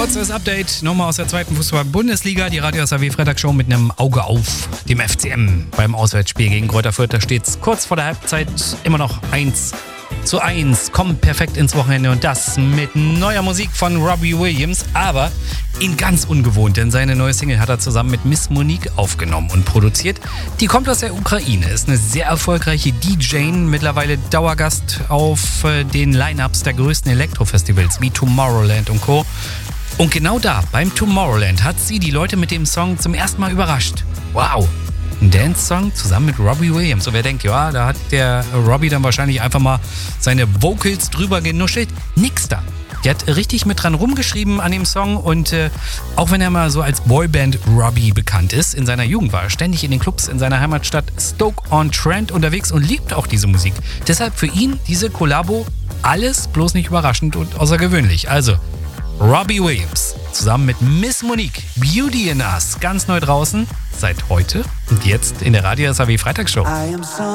Kurzes Update, nochmal aus der zweiten Fußball-Bundesliga. Die Radio SAW Freitagsshow mit einem Auge auf dem FCM. Beim Auswärtsspiel gegen Greuther Fürth, da steht es kurz vor der Halbzeit immer noch 1:1. Kommt perfekt ins Wochenende und das mit neuer Musik von Robbie Williams, aber in ganz ungewohnt, denn seine neue Single hat er zusammen mit Miss Monique aufgenommen und produziert. Die kommt aus der Ukraine, ist eine sehr erfolgreiche DJ, mittlerweile Dauergast auf den Line-Ups der größten Elektrofestivals wie Tomorrowland und Co. Und genau da, beim Tomorrowland, hat sie die Leute mit dem Song zum ersten Mal überrascht. Wow! Ein Dance-Song zusammen mit Robbie Williams. Und wer denkt, ja, da hat der Robbie dann wahrscheinlich einfach mal seine Vocals drüber genuschelt. Nix da. Die hat richtig mit dran rumgeschrieben an dem Song und auch wenn er mal so als Boyband Robbie bekannt ist, in seiner Jugend war er ständig in den Clubs in seiner Heimatstadt Stoke-on-Trent unterwegs und liebt auch diese Musik. Deshalb für ihn diese Kollabo alles bloß nicht überraschend und außergewöhnlich. Also Robbie Williams zusammen mit Miss Monique, Beauty in Us, ganz neu draußen, seit heute und jetzt in der Radio SAW Freitagsshow.